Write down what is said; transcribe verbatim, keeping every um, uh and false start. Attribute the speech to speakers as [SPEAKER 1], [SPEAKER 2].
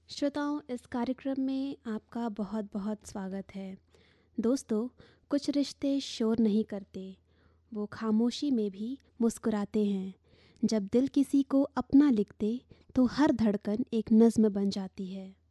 [SPEAKER 1] श्रोताओं, इस कार्यक्रम में आपका बहुत बहुत स्वागत है। दोस्तों, कुछ रिश्ते शोर नहीं करते, वो खामोशी में भी मुस्कुराते हैं। जब दिल किसी को अपना लिखते तो हर धड़कन एक नज़्म बन जाती है।